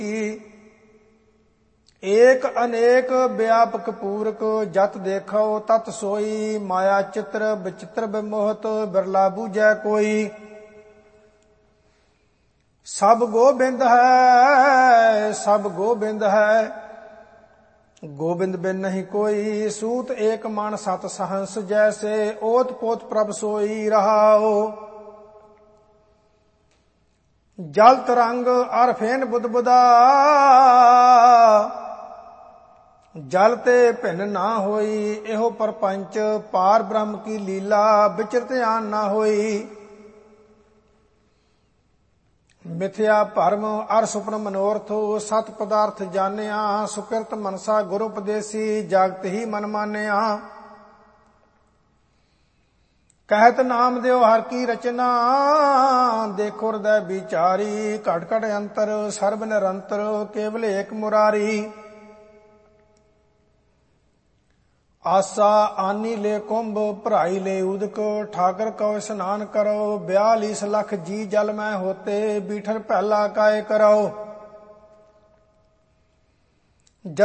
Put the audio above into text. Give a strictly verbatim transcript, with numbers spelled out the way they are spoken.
ਏਕ ਅਨੇਕ ਵਿਆਪਕ ਪੂਰਕ ਜਤ ਦੇਖੋ ਤਤ ਸੋਈ। ਮਾਇਆ ਚਿੱਤਰ ਵਿਚਿੱਤਰ ਬਿਮੋਹਤ ਬਿਰਲਾ ਬੂਝੈ ਕੋਈ। ਸਭ ਗੋਬਿੰਦ ਹੈ ਸਭ ਗੋਬਿੰਦ ਹੈ ਗੋਬਿੰਦ ਬਿਨ ਨਹੀਂ ਕੋਈ। ਸੂਤ ਏਕ ਮਨ ਸਤ ਸਹੰਸ ਜੈਸੇ ਓਤ ਪੋਤ ਪ੍ਰਭ ਸੋਈ ਰਹਾਓ। ਜਲ ਤਰੰਗ ਅਰ ਫੇਨ ਬੁਦਬੁਦਾ ਜਲ ਤੇ ਭਿੰਨ ਨਾ ਹੋਈ। ਇਹੋ ਪਰਪੰਚ ਪਾਰ ਬ੍ਰਹਮ ਕੀ ਲੀਲਾ ਵਿਚਰ ਧਿਆਨ ਨਾ ਹੋਈ। ਮਿਥਿਆ ਭਰਮ ਅਰ ਸੁਪਨ ਮਨੋਰਥ ਸਤ ਪਦਾਰਥ ਜਾਣਿਆ। ਸੁਕਿਰਤ ਮਨਸਾ ਗੁਰ ਉਪਦੇਸੀ ਜਗਤ ਹੀ ਮਨ ਮਾਨਿਆ। ਕਹਿਤ ਨਾਮ ਦਿਓ ਹਰ ਕੀ ਰਚਨਾ ਦੇਖੋ ਹਿਰਦੈ ਵਿਚਾਰੀ। ਘਟ ਘਟ ਅੰਤਰ ਸਰਬ ਨਿਰੰਤਰ ਕੇਵਲ ਏਕ ਮੁਰਾਰੀ। ਆਸਾ ਆਨੀ ਲੈ ਕੁੰਭ ਭਰਾਈ ਲੈ ਉਦਕ ਠਾਕਰ ਕਉ ਇਸਨਾਨ ਕਰੋ। ਬਿਆਲੀਸ ਲੱਖ ਜੀ ਜਲ ਮੈਂ ਹੋਤੇ ਬੀਠਰ ਪਹਿਲਾ ਕਾਇ ਕਰੋ।